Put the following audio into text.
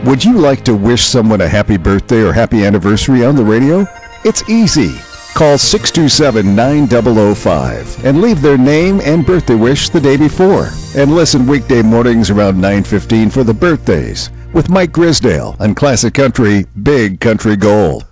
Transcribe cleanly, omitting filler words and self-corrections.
Would you like to wish someone a happy birthday or happy anniversary on the radio? It's easy. Call 627-9005 and leave their name and birthday wish the day before. And listen weekday mornings around 9:15 for the birthdays with Mike Grisdale on Classic Country, Big Country Gold.